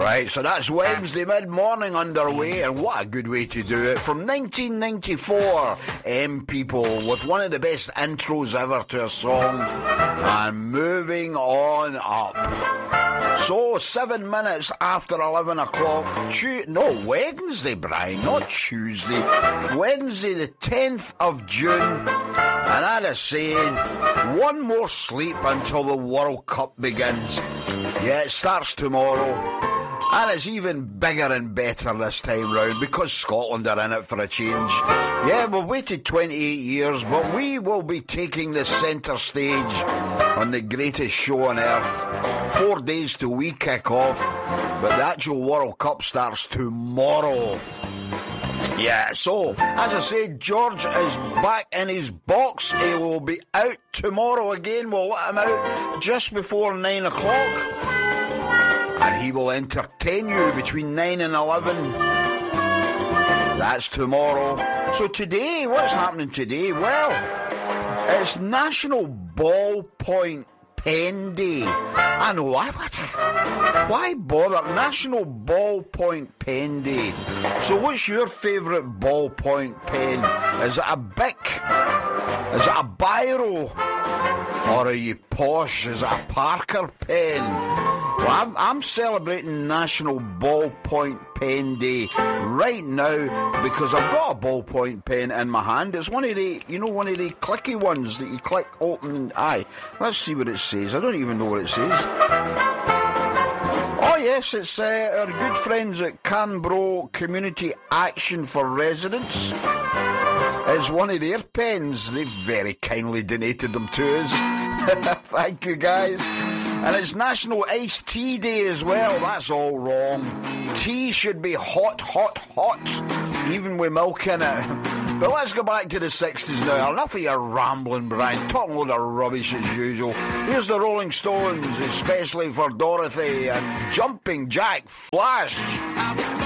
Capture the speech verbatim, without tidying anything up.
Right, so that's Wednesday mid-morning underway, and what a good way to do it. From nineteen ninety-four, M People, with one of the best intros ever to a song, and moving on up. So, seven minutes after eleven o'clock, Tu- no, Wednesday, Brian, not Tuesday. Wednesday, the tenth of June, and that is saying, one more sleep until the World Cup begins. Yeah, it starts tomorrow. And it's even bigger and better this time round because Scotland are in it for a change. Yeah, we've waited twenty-eight years, but we will be taking the centre stage on the greatest show on earth. Four days till we kick off, but the actual World Cup starts tomorrow. Yeah, so, as I said, George is back in his box. He will be out tomorrow again. We'll let him out just before nine o'clock. And he will entertain you between nine and eleven. That's tomorrow. So today, what's happening today? Well, it's National Ballpoint Pen Day. I know, why, what? Why bother? National Ballpoint Pen Day. So what's your favourite ballpoint pen? Is it a Bic? Is it a Biro? Or are you posh? Is it a Parker pen? Well, I'm, I'm celebrating National Ballpoint Pen Day right now because I've got a ballpoint pen in my hand. It's one of the, you know, one of the clicky ones that you click, open, aye. Let's see what it says. I don't even know what it says. Oh yes, it's uh, our good friends at Canbro Community Action for Residents. It's one of their pens. They very kindly donated them to us. Thank you, guys. And it's National Iced Tea Day as well. That's all wrong. Tea should be hot, hot, hot, even with milk in it. But let's go back to the sixties now. Enough of your rambling, Brian. Talking a load of rubbish as usual. Here's the Rolling Stones, especially for Dorothy and Jumping Jack Flash.